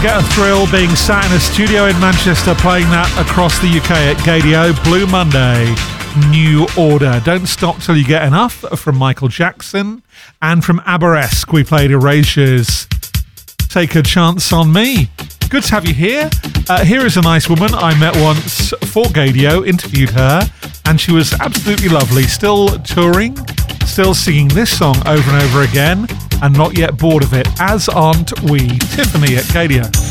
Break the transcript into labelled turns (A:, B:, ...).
A: get a thrill being sat in a studio in Manchester playing that across the UK at Gadio. Blue Monday, New Order. Don't Stop Till You Get Enough from Michael Jackson. And from Aberesque, we played Erasures. Take a Chance on Me. Good to have you here. Here is a nice woman I met once for Gadio, interviewed her, and she was absolutely lovely. Still touring, still singing this song over and over again, and not yet bored of it, as aren't we. Tiffany at Gadio.